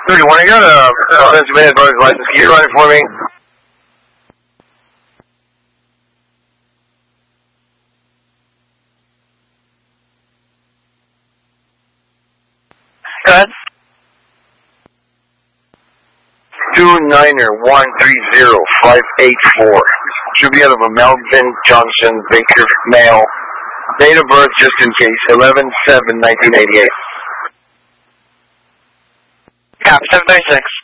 31, I got a Pennsylvania driver's license. Can you run it for me? Go ahead. 2930584. Should be out of a Melvin Johnson Baker male. Date of birth, just in case, 11/7/1988. Copy, 736.